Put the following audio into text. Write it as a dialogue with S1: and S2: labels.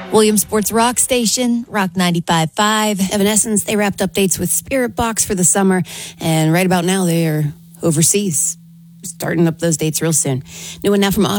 S1: Williamsport's Rock Station, Rock 95.5.
S2: Evanescence, they wrapped up dates with Spirit Box for the summer, and right about now they are overseas, starting up those dates real soon. New one now from Auto.